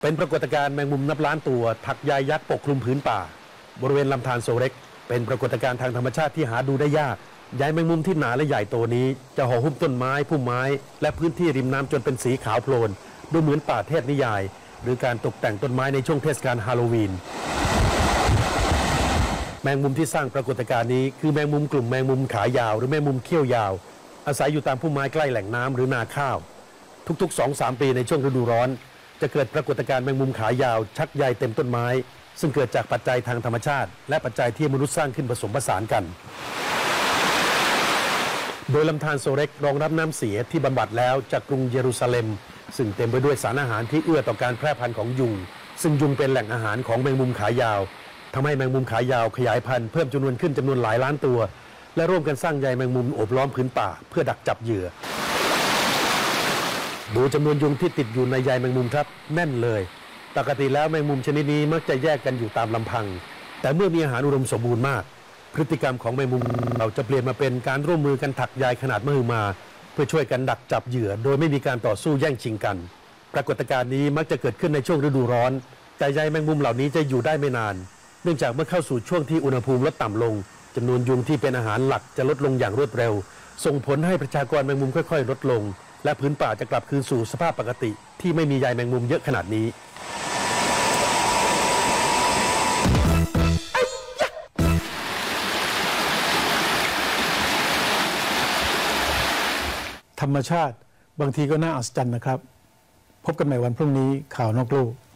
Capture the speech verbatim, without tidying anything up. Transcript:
เป็นปรากฏการณ์แมงมุมนับล้านตัวถักใยยักษ์ปกคลุมผืนป่าบริเวณลำธารโซเร็กเป็นปรากฏการณ์ทางธรรมชาติที่หาดูได้ยากใยแมงมุมที่หนาและใหญ่โตนี้จะห่อหุ้มต้นไม้พุ่มไม้และพื้นที่ริมน้ำจนเป็นสีขาวโพลนดูเหมือนป่าเทพนิยายหรือการตกแต่งต้นไม้ในช่วงเทศกาลฮาโลวีนแมงมุมที่สร้างปรากฏการณ์นี้คือแมงมุมกลุ่มแมงมุมขายาวหรือแมงมุมเขี้ยวยาวอาศัยอยู่ตามพุ่มไม้ใกล้แหล่งน้ำหรือนาข้าวทุกๆ สองถึงสาม ปีในช่วงฤดูร้อนจะเกิดปรากฏการณ์แมงมุมขายาวชักใยเต็มต้นไม้ซึ่งเกิดจากปัจจัยทางธรรมชาติและปัจจัยที่มนุษย์สร้างขึ้นผสมผสานกันโดยลำธารโซเร็กรองรับน้ำเสียที่บำบัดแล้วจากกรุงเยรูซาเล็มซึ่งเต็มไปด้วยสารอาหารที่เอื้อต่อการแพร่พันธุ์ของยุงซึ่งยุงเป็นแหล่งอาหารของแมงมุมขายาวทำให้แมงมุมขายาวขยายพันธุ์เพิ่มจำนวนขึ้นจำนวนหลายล้านตัวและร่วมกันสร้างใยแมงมุมโอบล้อมพื้นป่าเพื่อดักจับเหยื่อดูจำนวนยุงที่ติดอยู่ในใยแมงมุมครับแน่นเลยปกติแล้วแมงมุมชนิดนี้มักจะแยกกันอยู่ตามลำพังแต่เมื่อมีอาหารอุดมสมบูรณ์มากพฤติกรรมของแมงมุมเราจะเปลี่ยนมาเป็นการร่วมมือกันถักใยขนาดมหึมาเพื่อช่วยกันดักจับเหยื่อโดยไม่มีการต่อสู้แย่งชิงกันปรากฏการณ์นี้มักจะเกิดขึ้นในช่วงฤดูร้อนแต่ใยแมงมุมเหล่านี้จะอยู่ได้ไม่นานเนื่องจากเมื่อเข้าสู่ช่วงที่อุณหภูมิลดต่ำลงจำนวนยุงที่เป็นอาหารหลักจะลดลงอย่างรวดเร็วส่งผลให้ประชากรแมงมุมค่อยๆลดลงและพื้นป่าจะกลับคืนสู่สภาพปกติที่ไม่มีใยแมงมุมเยอะขนาดนี้ธรรมชาติบางทีก็น่าอัศจรรย์นะครับพบกันใหม่วันพรุ่งนี้ข่าวนอกโลก